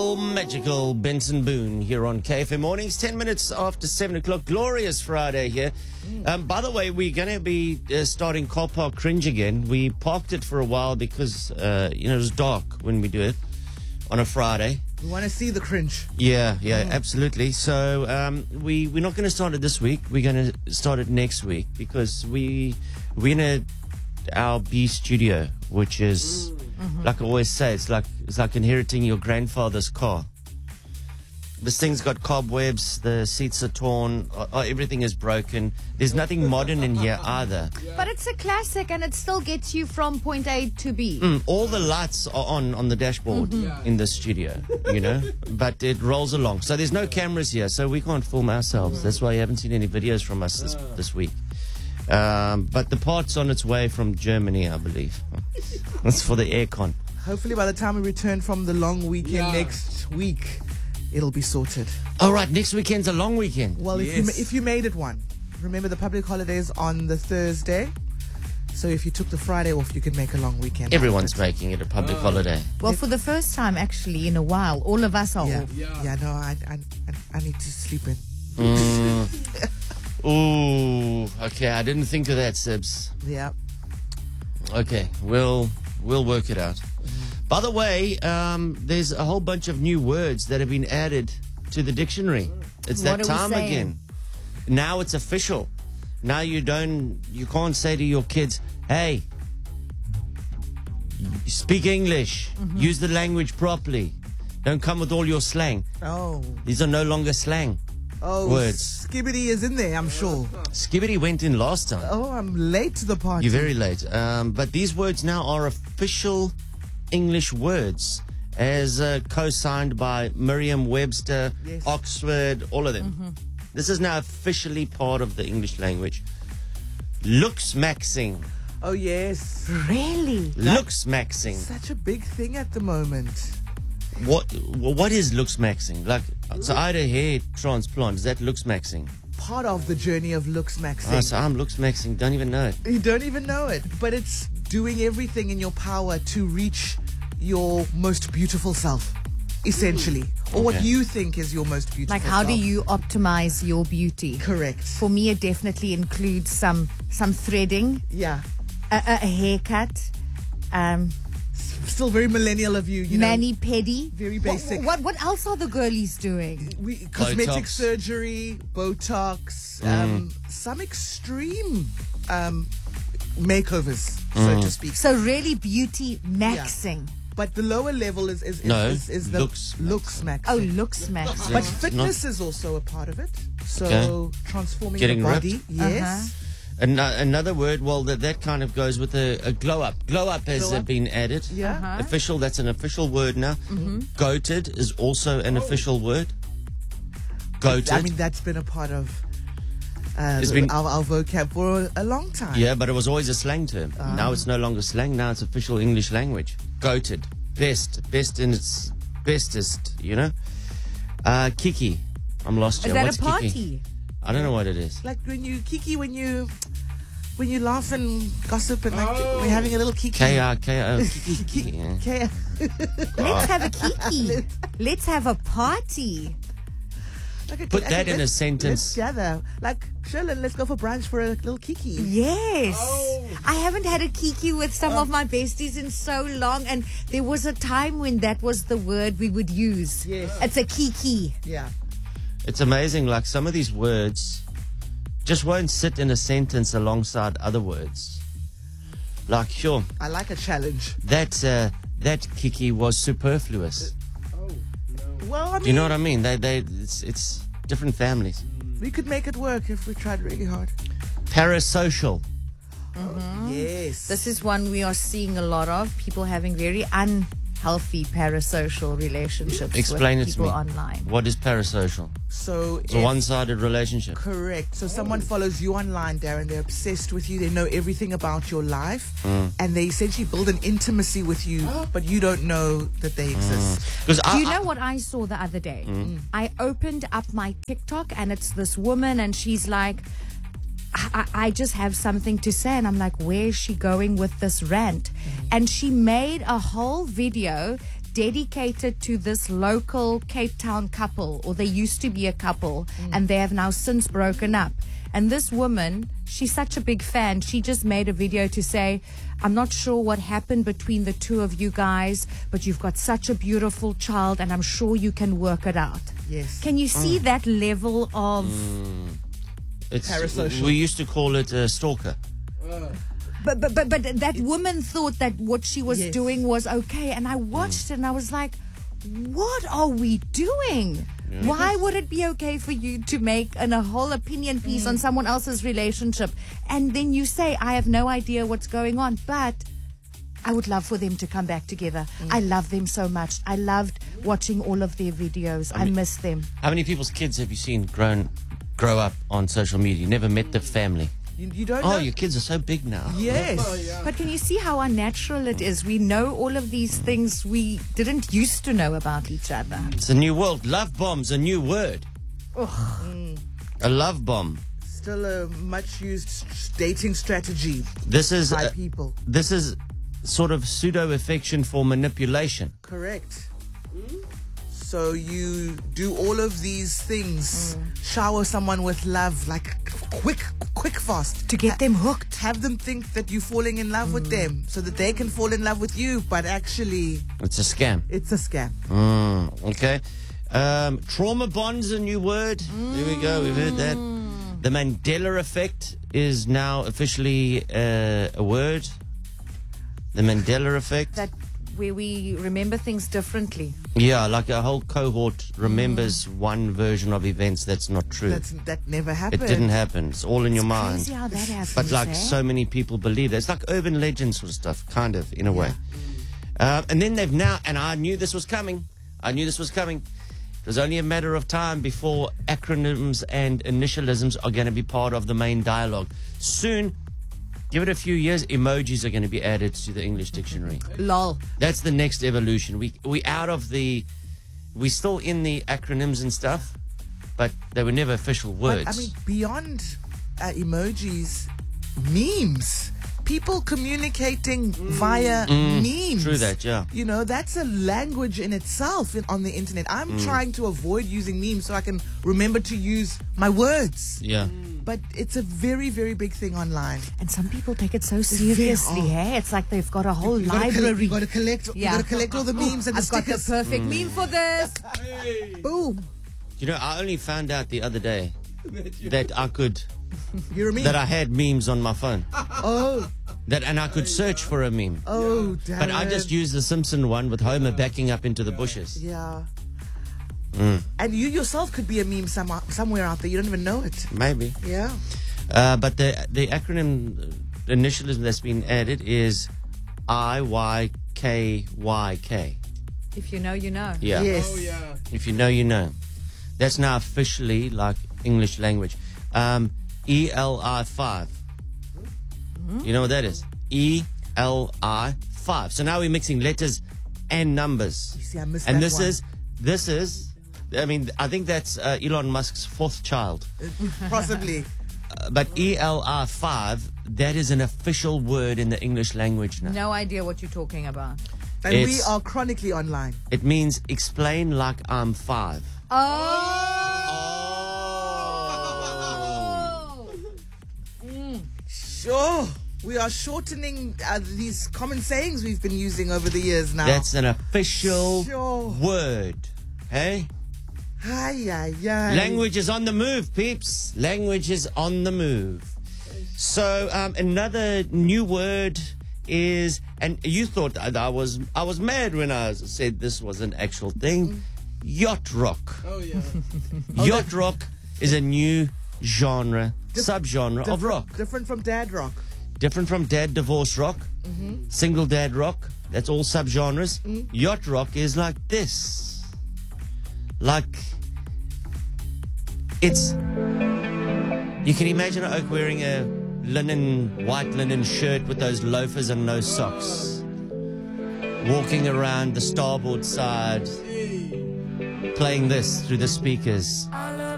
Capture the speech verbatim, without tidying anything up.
Magical, magical Benson Boone here on K F M Mornings. Ten minutes after seven o'clock. Glorious Friday here. Um, by the way, we're going to be uh, starting Car Park Cringe again. We parked it for a while because, uh, you know, it was dark when we do it on a Friday. We want to see the cringe. Yeah, yeah, mm. absolutely. So um, we, we're not going to start it this week. We're going to start it next week because we, we're in a, our B studio, which is... Mm-hmm. Like I always say, it's like it's like inheriting your grandfather's car. This thing's got cobwebs, the seats are torn, uh, uh, everything is broken. There's nothing modern in here either. But it's a classic and it still gets you from point A to B. Mm, all the lights are on on the dashboard mm-hmm. in the studio, you know, but it rolls along. So there's no cameras here, so we can't film ourselves. That's why you haven't seen any videos from us this, this week. Um, but the part's on its way from Germany, I believe. That's for the aircon. Hopefully by the time we return from the long weekend yeah. next week, it'll be sorted. All right, next weekend's a long weekend. Well, yes. if, you, if you made it one. Remember the public holidays on the Thursday. So if you took the Friday off, you can make a long weekend. Everyone's it. making it a public oh. holiday. Well, for the first time, actually, in a while, all of us are yeah. off. Yeah, yeah no, I, I, I need to sleep in. Mm. Ooh, okay, I didn't think of that, Sibs. Yeah. Okay, we'll we'll work it out. Mm. By the way, um, there's a whole bunch of new words that have been added to the dictionary. It's what that time again. Now it's official. Now you don't, you can't say to your kids, "Hey, speak English. Mm-hmm. Use the language properly. Don't come with all your slang." Oh. These are no longer slang. Oh, words. Skibbity is in there, I'm sure. Skibbity went in last time. Oh, I'm late to the party. You're very late. Um, but these words now are official English words, as uh, co-signed by Merriam-Webster, yes. Oxford, all of them. Mm-hmm. This is now officially part of the English language. Looks-maxing. Oh, yes. Really? Looks-maxing. Such a big thing at the moment. What what is looks-maxing? Like, so I had a hair transplant. Is that looks-maxing? Part of the journey of looks-maxing. Oh, so I'm looks-maxing. Don't even know it. You don't even know it. But it's doing everything in your power to reach your most beautiful self, essentially. Or okay. what you think is your most beautiful Like, how self. do you optimize your beauty? Correct. For me, it definitely includes some some threading. Yeah. A, a, a haircut. Um... Still very millennial of you, you know. Mani-pedi. Very basic. What, what what else are the girlies doing? We, cosmetic Botox. surgery, Botox, Mm. um, some extreme um, makeovers, Mm. so to speak. So really beauty maxing. Yeah. But the lower level is is, is, no, is, is the looks looks maxing. Oh, looks maxing. But fitness is also a part of it. So okay. transforming Getting the body. ripped? Yes. Uh-huh. An- another word, well, that, that kind of goes with a, a glow up. Glow up has Glow uh, up? been added. Yeah. Uh-huh. Official, that's an official word now. Mm-hmm. Goated is also an oh. official word. Goated. I mean, that's been a part of uh, It's been, our, our vocab for a, a long time. Yeah, but it was always a slang term. Uh-huh. Now it's no longer slang, now it's official English language. Goated. Best. Best in its bestest, you know? Uh, Kiki. I'm lost here. Is that What's a party? Kiki? I don't know what it is. Like when you kiki, when you when you laugh and gossip and like oh. we're having a little kiki. K I K O. Kiki. Kiki. Yeah. K- Let's have a kiki. Let's have a party. Like a, Put like that a, in a let's, sentence. Let's gather. Like, Sherlyn, let's go for brunch for a little kiki. Yes. Oh. I haven't had a kiki with some oh. of my besties in so long, and there was a time when that was the word we would use. Yes. It's a kiki. Yeah. It's amazing, like some of these words just won't sit in a sentence alongside other words. Like, sure. I like a challenge. That, uh, that Kiki was superfluous. Oh, no. Well, I mean, do you know what I mean? They, they, it's, it's different families. We could make it work if we tried really hard. Parasocial. Mm-hmm. Yes. This is one we are seeing a lot of. People having very unhealthy parasocial relationships Explain with it people to me. online. What is parasocial? So it's a one-sided relationship. Correct. So someone follows you online, Darren. They're obsessed with you. They know everything about your life, mm. and they essentially build an intimacy with you, but you don't know that they exist. Mm. Do I, you know I, what I saw the other day? Mm. I opened up my TikTok, and it's this woman, and she's like, I, I just have something to say. And I'm like, where is she going with this rant? Mm. And she made a whole video dedicated to this local Cape Town couple, or they used to be a couple, and they have now since broken up. And this woman, she's such a big fan. She just made a video to say, I'm not sure what happened between the two of you guys, but you've got such a beautiful child, and I'm sure you can work it out. Yes. Can you see that level of... It's, Parasocial. we used to call it a stalker. But, but, but, but that woman thought that what she was Yes. doing was okay. And I watched it and I was like, what are we doing? Why would it be okay for you to make an, a whole opinion piece on someone else's relationship? And then you say, I have no idea what's going on, but I would love for them to come back together. I love them so much. I loved watching all of their videos. I, miss them. How many people's kids have you seen grown, grow up on social media? You never met the family. You, you don't Oh, know? your kids are so big now. Yes. But can you see how unnatural it is? We know all of these things we didn't used to know about each other. It's a new world. Love bomb's a new word. A love bomb. Still a much used s- dating strategy This is by uh, people. this is sort of pseudo affection for manipulation. Correct. So you do all of these things, shower someone with love, like quick, quick, fast. To get them hooked. Have them think that you're falling in love with them so that they can fall in love with you, but actually It's a scam. it's a scam. Mm, okay. Um, trauma bond's a new word. There we go. We've heard that. The Mandela effect is now officially uh, a word. The Mandela effect. That where we remember things differently. Yeah, like a whole cohort remembers one version of events that's not true. That's, that never It happened. didn't happen. It's all in your mind. Crazy how that happens. But like eh? so many people believe that. It's like urban legend sort of stuff, kind of, in a way. Uh, and then they've now, and I knew this was coming. I knew this was coming. It was only a matter of time before acronyms and initialisms are going to be part of the main dialogue. Soon, give it a few years, emojis are going to be added to the English dictionary. Lol. That's the next evolution. We we out of the, we still in the acronyms and stuff, but they were never official words. But, I mean, beyond uh, emojis, memes. People communicating via memes. True that, yeah. You know, that's a language in itself in, on the internet. I'm trying to avoid using memes so I can remember to use my words. yeah. But it's a very, very big thing online. And some people take it so very- seriously, oh. hey? It's like they've got a whole You gotta, col- library. you gotta collect. You Yeah. gotta collect all the memes and the I've got the stickers. perfect meme for this. Boom. You know, I only found out the other day that I could, You're a meme. that I had memes on my phone. oh, That and I could search for a meme. oh, damn. But I just used the Simpson one with Homer backing up into the bushes. Yeah. Mm. And you yourself could be a meme some, somewhere out there. You don't even know it. Maybe. Yeah. Uh, but the the acronym uh, initialism that's been added is I Y K Y K. If you know, you know. Yeah. Yes. If you know, you know. That's now officially like English language. Um, E L I five. You know what that is? E L I five. So now we're mixing letters and numbers. You see, I missed And that this one. is, this is, I mean, I think that's uh, Elon Musk's fourth child. Possibly. Uh, but E L I five, that is an official word in the English language now. No idea what you're talking about. And we It's- are chronically online. It means explain like I'm five. Oh. Sure. We are shortening uh, these common sayings we've been using over the years now. That's an official Sure. word. Hey? Ay, ay, ay. Language is on the move, peeps. Language is on the move. So um, another new word is, and you thought that I was I was mad when I said this was an actual thing. Yacht rock. Oh, yeah. Yacht rock is a new genre, subgenre of rock. Different from dad rock. Different from dad divorce rock, single dad rock. That's all subgenres. Yacht rock is like this. Like, it's, you can imagine an oak wearing a linen, white linen shirt with those loafers and no socks, walking around the starboard side, playing this through the speakers.